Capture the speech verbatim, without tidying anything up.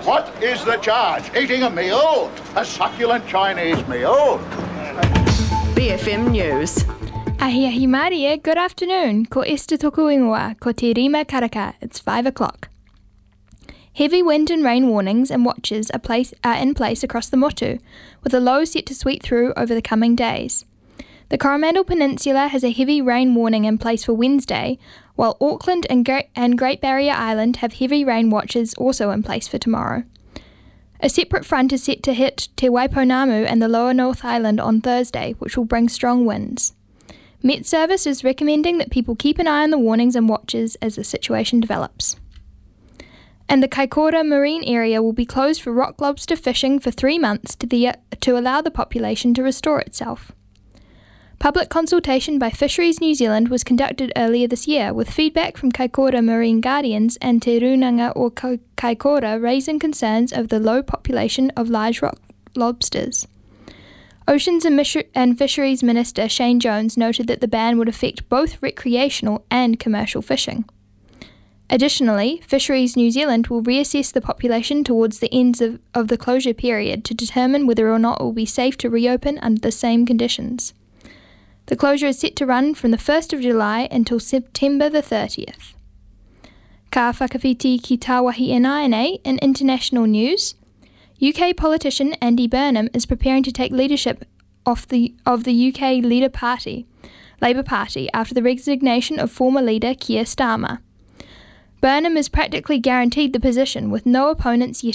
What is the charge? Eating a meal? A succulent Chinese meal? B F M News. Ahi ahi Maria, good afternoon. Ko Esther toku ingoa, ko te rima karaka. It's five o'clock. Heavy wind and rain warnings and watches are, place, are in place across the Motu, with a low set to sweep through over the coming days. The Coromandel Peninsula has a heavy rain warning in place for Wednesday, while Auckland and Great, and Great Barrier Island have heavy rain watches also in place for tomorrow. A separate front is set to hit Te Waiponamu and the lower North Island on Thursday, which will bring strong winds. Met Service is recommending that people keep an eye on the warnings and watches as the situation develops. And the Kaikoura Marine Area will be closed for rock lobster fishing for three months to, the, to allow the population to restore itself. Public consultation by Fisheries New Zealand was conducted earlier this year, with feedback from Kaikoura Marine Guardians and Te Runanga o Kaikoura raising concerns over the low population of large rock lobsters. Oceans and, Mis- and Fisheries Minister Shane Jones noted that the ban would affect both recreational and commercial fishing. Additionally, Fisheries New Zealand will reassess the population towards the ends of, of the closure period to determine whether or not it will be safe to reopen under the same conditions. The closure is set to run from the first of July until September the thirtieth. Ka whakawhiti ki tāwahi e nāianei in international news. U K politician Andy Burnham is preparing to take leadership of the, of the U K Leader Party, Labour Party after the resignation of former leader Keir Starmer. Burnham is practically guaranteed the position, with no opponents yet